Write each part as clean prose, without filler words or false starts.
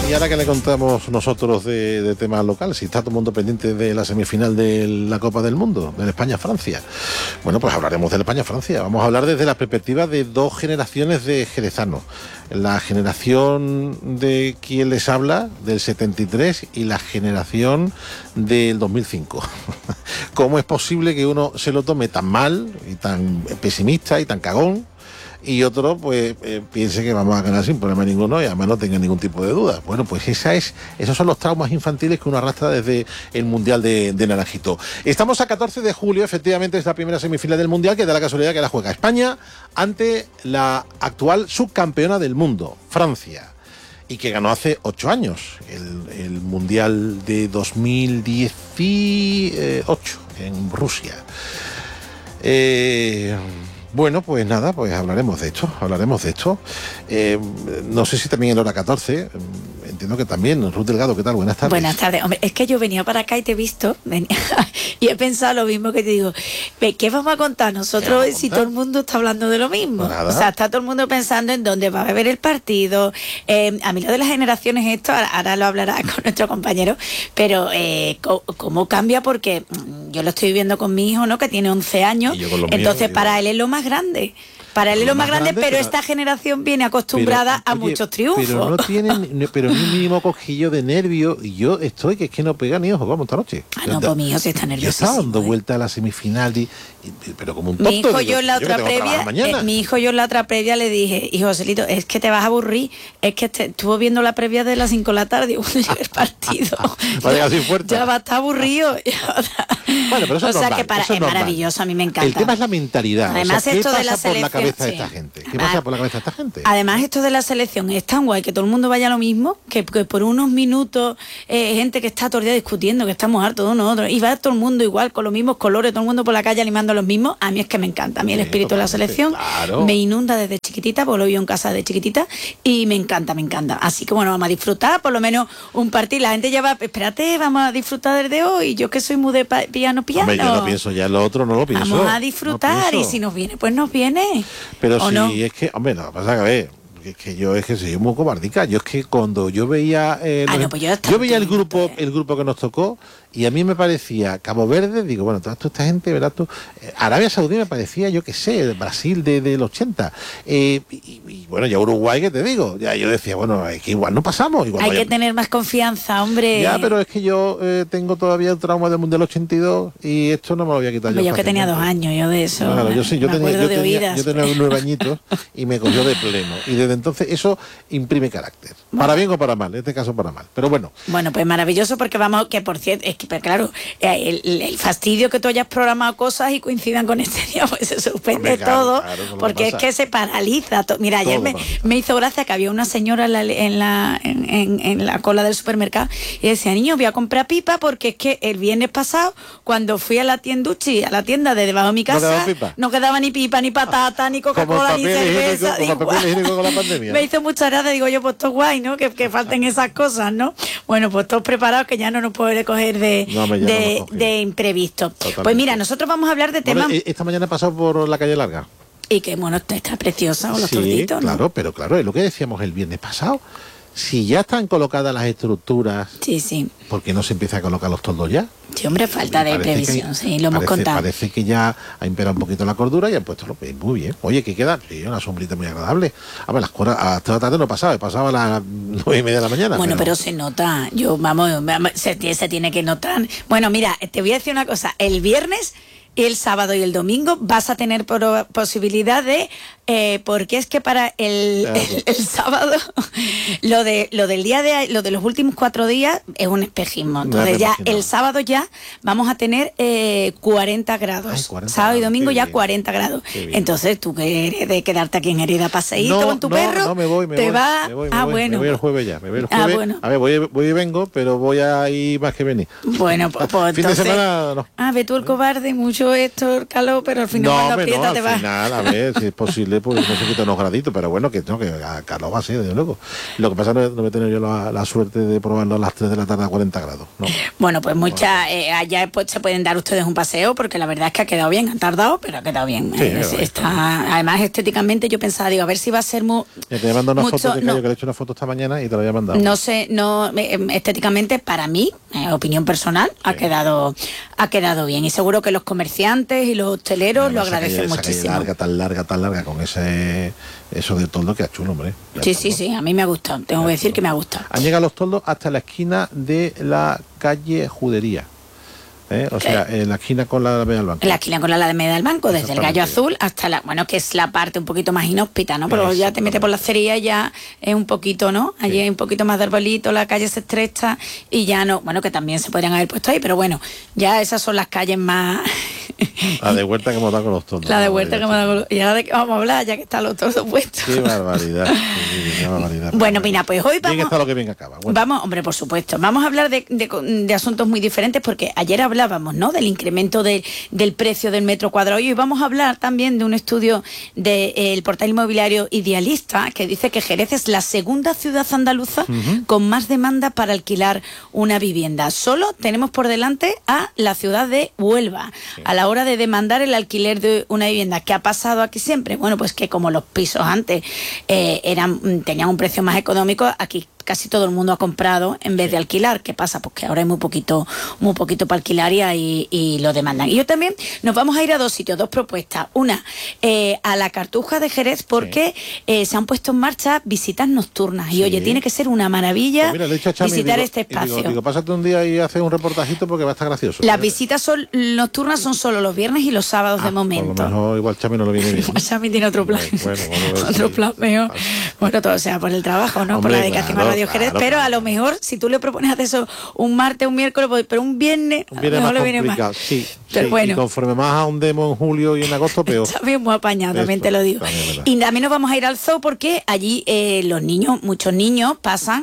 Y ahora que le contamos nosotros de temas locales, si está todo el mundo pendiente de la semifinal de la Copa del Mundo, de España-Francia. Bueno, pues hablaremos de la España-Francia. Vamos a hablar desde la perspectiva de dos generaciones de jerezanos. La generación de quien les habla, del 73, y la generación del 2005. ¿Cómo es posible que uno se lo tome tan mal, y tan pesimista, y tan cagón, y otro pues piense que vamos a ganar sin problema ninguno y además no tenga ningún tipo de duda? Bueno, pues esos son los traumas infantiles que uno arrastra desde el Mundial de Naranjito. Estamos a 14 de julio, efectivamente es la primera semifinal del Mundial, que da la casualidad que la juega España ante la actual subcampeona del mundo, Francia, y que ganó hace 8 años el Mundial de 2018 en Rusia. Bueno, pues nada, pues hablaremos de esto. No sé si también en hora 14, entiendo que también. Ruth Delgado, ¿qué tal? Buenas tardes. Buenas tardes. Hombre, es que yo venía para acá y te he visto, y he pensado lo mismo que te digo. ¿Qué vamos a contar nosotros si todo el mundo está hablando de lo mismo? Nada. O sea, está todo el mundo pensando en dónde va a beber el partido. A mí lo de las generaciones, esto, ahora lo hablará con nuestro compañero, pero cómo cambia, porque yo lo estoy viviendo con mi hijo, ¿no?, que tiene 11 años, entonces para él es lo más grande. Para él es lo más grande, pero esta generación viene acostumbrada a muchos triunfos. Pero no tienen pero ni un mínimo cojillo de nervio. Y yo estoy, que es que no pega ni ojo, vamos, esta noche. No, pues mi hijo sí está nervioso. Yo estaba dando vuelta a la semifinal, pero como un tonto. Mi hijo, yo en la otra previa le dije: hijo Joselito, es que te vas a aburrir. Es que estuvo viendo la previa de las 5 de la tarde, cuando llega el partido. Ya va a estar aburrido. Bueno, pero eso o es sea, normal, que es maravilloso, a mí me encanta. El tema es la mentalidad. Además, ¿qué esto pasa de la por la cabeza de sí. esta gente? ¿Qué pasa por la cabeza de esta gente? Además, esto de la selección es tan guay, que todo el mundo vaya a lo mismo, que por unos minutos, gente que está todo el día discutiendo, que estamos hartos de uno a otro, y va todo el mundo igual, con los mismos colores, todo el mundo por la calle animando a los mismos. A mí es que me encanta. A mí el espíritu de la selección me inunda desde chiquitita, porque lo vivo en casa de chiquitita, y me encanta. Así que bueno, vamos a disfrutar por lo menos un partido. La gente ya va, espérate, vamos a disfrutar desde hoy. Yo que soy muy de piano. Hombre, yo no pienso ya, lo otro no lo pienso. Vamos a disfrutar, y si nos viene, pues nos viene. Pero si no. es que, hombre, no pasa que a ver, es que yo soy muy cobardica. Yo es que cuando yo veía yo veía el grupo que nos tocó, y a mí me parecía Cabo Verde, digo, bueno, toda esta gente, ¿verdad? Arabia Saudí me parecía, yo qué sé, Brasil del 80. Y bueno, ya Uruguay, ¿qué te digo? Ya yo decía, bueno, es que igual no pasamos. Hay que tener más confianza, hombre. Ya, pero es que yo tengo todavía el trauma del Mundial 82 y esto no me lo voy a quitar yo. Yo que tenía 2 años, yo de eso. Claro, yo sí, yo tenía 9 añitos y me cogió de pleno. Y desde entonces eso imprime carácter. Bueno. Para bien o para mal, en este caso para mal. Pero bueno. Bueno, pues maravilloso, porque vamos, que por cierto, es que, pero claro, el fastidio que tú hayas programado cosas y coincidan con este día, pues se suspende todo, porque es que se paraliza. Mira, ayer me hizo gracia que había una señora en la cola del supermercado y decía: niño, voy a comprar pipa, porque es que el viernes pasado, cuando fui a la tienduchi, a la tienda de debajo de mi casa, no quedaba ni pipa, ni patata, ni Coca-Cola, ni cerveza. Me hizo mucha gracia, digo yo, pues todo guay, ¿no? Que falten esas cosas, ¿no? Bueno, pues todos preparados, que ya no nos puede coger de imprevisto. Totalmente. Pues mira, nosotros vamos a hablar de temas. Esta mañana he pasado por la calle Larga. Y que bueno, está preciosa, con los torditos, ¿no? Claro, pero claro, es lo que decíamos el viernes pasado. Si ya están colocadas las estructuras, sí. ¿Por qué no se empieza a colocar los toldos ya? Sí, hombre, falta de previsión, sí, lo hemos contado. Parece que ya ha imperado un poquito la cordura y han puesto muy bien. Oye, ¿qué queda? Sí, una sombrita muy agradable. A ver, hasta la tarde no pasaba, pasaba a las 9:30 de la mañana. Bueno, pero se nota, se tiene que notar. Bueno, mira, te voy a decir una cosa, el viernes, el sábado y el domingo vas a tener posibilidad de porque es que para el sábado lo de los últimos 4 días es un espejismo. Entonces ya el sábado ya vamos a tener 40 grados. 40 sábado y domingo ya 40 grados. Entonces tú, que eres de quedarte aquí en Herida paseíto con tu perro, no me voy. Bueno. Me voy el jueves ya. Bueno. A ver, voy y vengo, pero voy a ir más que venir. Bueno, pues fin entonces, de semana no. Ve tú el cobarde, mucho esto, el calor, pero al final cuando aprieta te vas. Al final, a ver, si es posible, Hombre, pues no se quita unos graditos, pero bueno, que calor va así, desde luego. Lo que pasa es que no voy a tener yo la suerte de probarlo a las 3 de la tarde a 40 grados, ¿no? Bueno, pues allá pues, se pueden dar ustedes un paseo, porque la verdad es que ha quedado bien, han tardado, pero ha quedado bien. Sí, además, estéticamente yo pensaba, digo, a ver si va a ser te mando una foto que le he hecho una foto esta mañana y te la había mandado. No sé, estéticamente para mí, opinión personal, sí. ha quedado bien, y seguro que los comerciantes y los hosteleros lo agradecen muchísimo. Tan larga, con eso de toldo que es chulo, hombre. Sí, a mí me ha gustado, tengo que decir que me ha gustado. Han llegado los toldos hasta la esquina de la calle Judería. O sea, en la esquina con la Alameda del Banco. En la esquina con la Alameda del Banco, desde el Gallo Azul hasta que es la parte un poquito más inhóspita, ¿no? Pero ya te metes por la acería y ya es un poquito, ¿no? Allí hay un poquito más de arbolito, la calle se estrecha y ya no, bueno, que también se podrían haber puesto ahí, pero bueno, ya esas son las calles más... La de vuelta que hemos dado con los toldos. La de vuelta que hemos dado con los... ¿Y ahora de qué vamos a hablar? Ya que están los toldos puestos. Qué barbaridad. Qué barbaridad. Bueno, mira, pues hoy vamos... Bien está lo que bien acaba. Bueno. Vamos, hombre, por supuesto. Vamos a hablar de asuntos muy diferentes, porque ayer hablábamos, ¿no?, del incremento del precio del metro cuadrado, y hoy vamos a hablar también de un estudio del portal inmobiliario Idealista, que dice que Jerez es la segunda ciudad andaluza con más demanda para alquilar una vivienda. Solo tenemos por delante a la ciudad de Huelva, a la hora de demandar el alquiler de una vivienda. ¿Qué ha pasado aquí siempre? Bueno, pues que como los pisos antes tenían un precio más económico, aquí casi todo el mundo ha comprado en vez de alquilar. ¿Qué pasa? Pues que ahora hay muy poquito para alquilar y lo demandan. Y yo también nos vamos a ir a dos sitios, dos propuestas. Una, a la Cartuja de Jerez, porque se han puesto en marcha visitas nocturnas. Y oye, tiene que ser una maravilla visitar este espacio. Digo, pásate un día y haces un reportajito porque va a estar gracioso. Las visitas nocturnas son solo los viernes y los sábados de momento. Por lo mejor igual Chami no lo viene bien. Chami tiene otro plan. Otro plan mejor. Bueno, todo sea por el trabajo, ¿no? Hombre, por la dedicación a Radio Jerez, pero a lo mejor si tú le propones hacer eso un martes, un miércoles, pero un viernes a lo mejor le viene más. Sí, pero bueno. Y conforme más ahondemos en julio y en agosto, peor. También muy apañado, también te lo digo. Y también nos vamos a ir al zoo, porque allí muchos niños pasan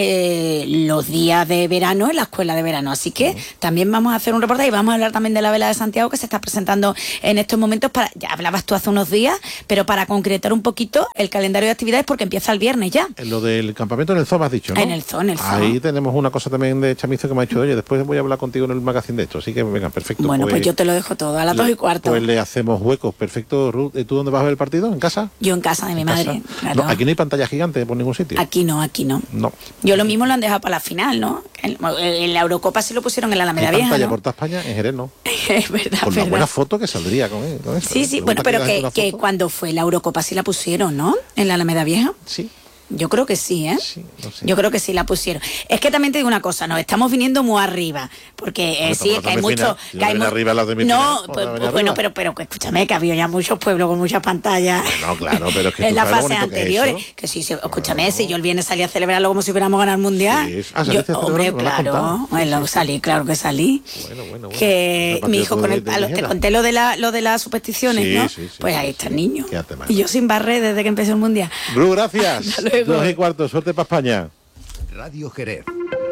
los días de verano en la escuela de verano. Así que también vamos a hacer un reportaje y vamos a hablar también de la Vela de Santiago, que se está presentando en estos momentos. Ya hablabas tú hace unos días, pero para concretar un poquito el calendario de actividades, porque empieza el viernes ya. Lo del campamento en el zoo me has dicho, ¿no? En el zoo. Ahí tenemos una cosa también de Chamizo que me ha dicho, oye, después voy a hablar contigo en el magazine de esto, así que venga, perfecto. Bueno, pues yo te lo dejo todo, a las 2:15. Pues le hacemos huecos, perfecto. Ruth, ¿tú dónde vas a ver el partido? ¿En casa? Yo en casa de mi madre. Claro. No, aquí no hay pantalla gigante por ningún sitio. Aquí no. Yo lo mismo lo han dejado para la final, ¿no? En la Eurocopa sí lo pusieron en la Alameda Vieja, pantalla ¿no? por toda España, en Jerez no. Es verdad, con una buena foto que saldría con eso. Sí, bueno, pero que cuando fue la Eurocopa sí la pusieron, ¿no? En la Alameda Vieja. Sí. Yo creo que sí, ¿eh? Sí, no sé. Yo creo que sí la pusieron. Es que también te digo una cosa, nos estamos viniendo muy arriba, porque sí, que hay mucho... arriba las de mi no, bueno, pero escúchame, que había ya muchos pueblos con muchas pantallas. No, claro, pero es que en las fases anteriores. Que sí, escúchame, si yo el viernes salí a celebrarlo como si hubiéramos ganado el Mundial. Sí. Hombre, claro, salí, claro que salí. Bueno. Que mi hijo con el palo, te conté lo de las supersticiones, ¿no? Sí, pues ahí está el niño. Y yo sin barrer desde que empezó el Mundial. Bru, gracias. 2:15, suerte para España. Radio Jerez.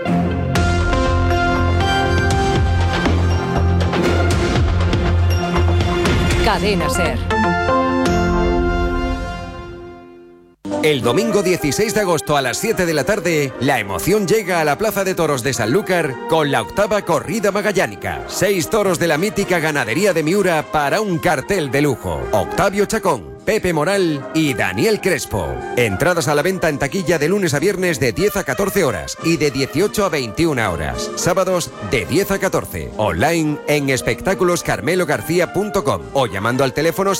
Cadena SER. El domingo 16 de agosto a las 7 de la tarde, la emoción llega a la Plaza de Toros de Sanlúcar con la 8ª corrida magallánica. 6 toros de la mítica ganadería de Miura para un cartel de lujo. Octavio Chacón, Pepe Moral y Daniel Crespo. Entradas a la venta en taquilla de lunes a viernes de 10 a 14 horas y de 18 a 21 horas. Sábados de 10 a 14. Online en espectáculoscarmelogarcía.com o llamando al teléfono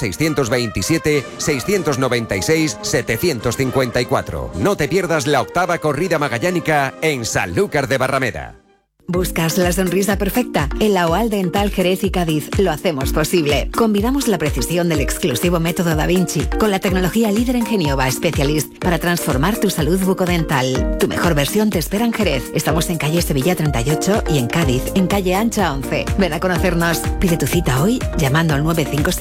627-696-754. No te pierdas la 8ª corrida magallánica en Sanlúcar de Barrameda. ¿Buscas la sonrisa perfecta? En la OAL Dental Jerez y Cádiz lo hacemos posible. Combinamos la precisión del exclusivo método Da Vinci con la tecnología líder en Geniova Specialist para transformar tu salud bucodental. Tu mejor versión te espera en Jerez. Estamos en calle Sevilla 38 y en Cádiz, en calle Ancha 11. Ven a conocernos. Pide tu cita hoy llamando al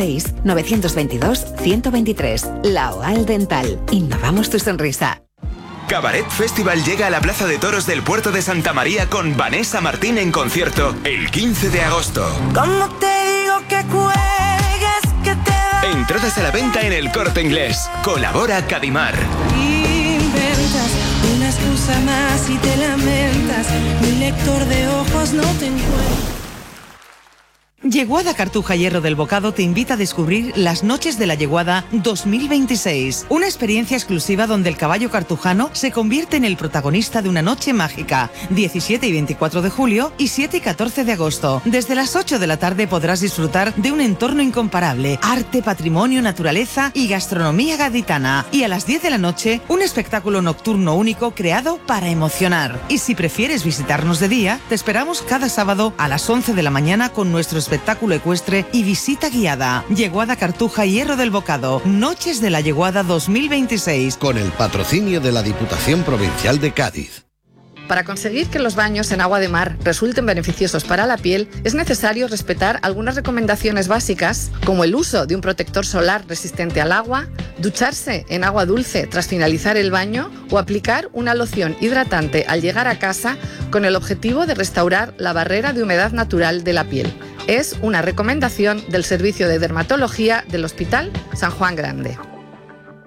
956-922-123. La OAL Dental. Innovamos tu sonrisa. Cabaret Festival llega a la Plaza de Toros del Puerto de Santa María con Vanessa Martín en concierto el 15 de agosto. ¿Cómo te digo que cuelgues, que te vayas? En Entradas a la venta en El Corte Inglés. Colabora Cadimar. Inventas una excusa más y te lamentas. Mi lector de ojos no te encuentra. Yeguada Cartuja Hierro del Bocado te invita a descubrir las Noches de la Yeguada 2026, una experiencia exclusiva donde el caballo cartujano se convierte en el protagonista de una noche mágica, 17 y 24 de julio y 7 y 14 de agosto. Desde las 8 de la tarde podrás disfrutar de un entorno incomparable, arte, patrimonio, naturaleza y gastronomía gaditana. Y a las 10 de la noche, un espectáculo nocturno único creado para emocionar. Y si prefieres visitarnos de día, te esperamos cada sábado a las 11 de la mañana con nuestro espectáculo ecuestre y visita guiada. Yeguada Cartuja Hierro del Bocado, Noches de la Yeguada 2026. Con el patrocinio de la Diputación Provincial de Cádiz. Para conseguir que los baños en agua de mar resulten beneficiosos para la piel, es necesario respetar algunas recomendaciones básicas, como el uso de un protector solar resistente al agua, ducharse en agua dulce tras finalizar el baño o aplicar una loción hidratante al llegar a casa con el objetivo de restaurar la barrera de humedad natural de la piel. Es una recomendación del Servicio de Dermatología del Hospital San Juan Grande.